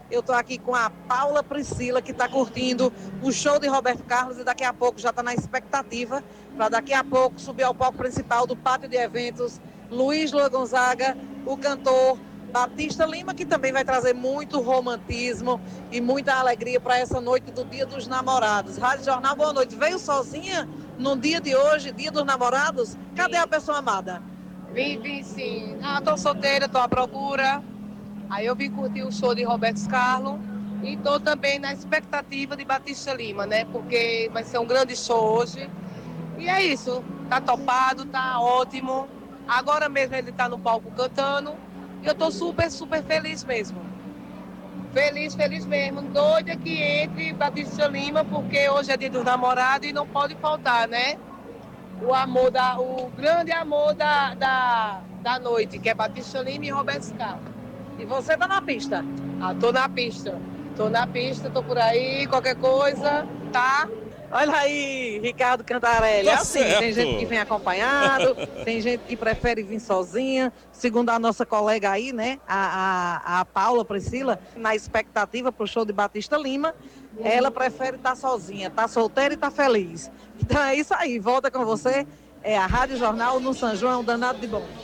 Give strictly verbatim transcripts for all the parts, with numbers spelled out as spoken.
Eu estou aqui com a Paula Priscila, que está curtindo o show de Roberto Carlos e daqui a pouco já está na expectativa para daqui a pouco subir ao palco principal do pátio de eventos Luiz Lua Gonzaga, o cantor Batista Lima, que também vai trazer muito romantismo e muita alegria para essa noite do Dia dos Namorados. Rádio Jornal, boa noite. Veio sozinha no dia de hoje, Dia dos Namorados? Cadê a pessoa amada? Vim, vim sim. Ah, tô solteira, tô à procura. Aí eu vim curtir o show de Roberto Carlos e tô também na expectativa de Batista Lima, né? Porque vai ser um grande show hoje. E é isso, tá topado, tá ótimo. Agora mesmo ele tá no palco cantando e eu tô super, super feliz mesmo. Feliz, feliz mesmo. Doida que entre Batista Lima, porque hoje é Dia dos Namorados e não pode faltar, né? O amor, da, o grande amor da, da, da noite, que é Batista Lima e Roberto Carlos. E você tá na pista? Ah, tô na pista. Tô na pista, tô por aí, qualquer coisa, tá? Olha aí, Ricardo Cantarelli. Tá É assim, certo. tem gente que vem acompanhado, tem gente que prefere vir sozinha. Segundo a nossa colega aí, né, a, a, a Paula Priscila, na expectativa pro show de Batista Lima, ela prefere estar sozinha, tá solteira e tá feliz. Então é isso aí, volta com você. É a Rádio Jornal no São João, danado de bom.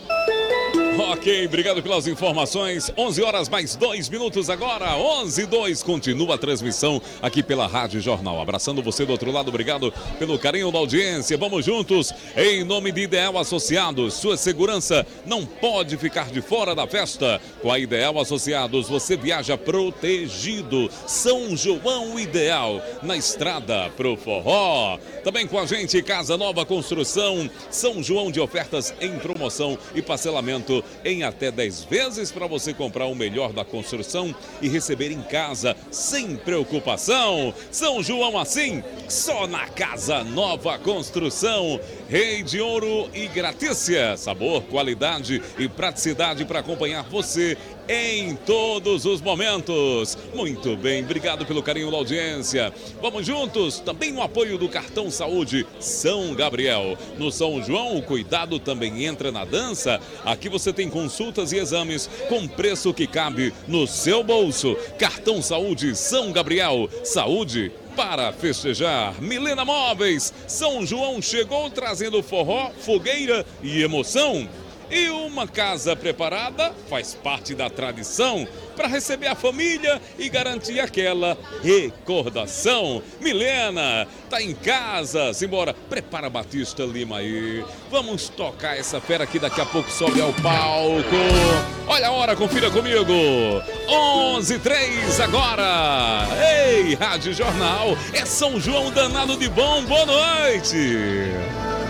Ok, obrigado pelas informações. onze horas mais dois minutos agora. onze e dois. Continua a transmissão aqui pela Rádio Jornal. Abraçando você do outro lado. Obrigado pelo carinho da audiência. Vamos juntos. Em nome de Ideal Associados. Sua segurança não pode ficar de fora da festa. Com a Ideal Associados, você viaja protegido. São João Ideal. Na estrada pro forró. Também com a gente, Casa Nova Construção. São João de ofertas em promoção e parcelamento em até dez vezes para você comprar o melhor da construção e receber em casa sem preocupação. São João assim, só na Casa Nova Construção. Rei de Ouro e Gratícia. Sabor, qualidade e praticidade para acompanhar você em todos os momentos. Muito bem, obrigado pelo carinho da audiência. Vamos juntos, também no apoio do Cartão Saúde São Gabriel. No São João, o cuidado também entra na dança. Aqui você tem consultas e exames com preço que cabe no seu bolso. Cartão Saúde São Gabriel. Saúde para festejar. Milena Móveis. São João chegou trazendo forró, fogueira e emoção. E uma casa preparada faz parte da tradição para receber a família e garantir aquela recordação. Milena, tá em casa, simbora, prepara Batista Lima aí. Vamos tocar essa fera aqui, daqui a pouco sobe ao palco. Olha a hora, confira comigo. onze e três agora. Ei, Rádio Jornal, é São João danado de bom, boa noite.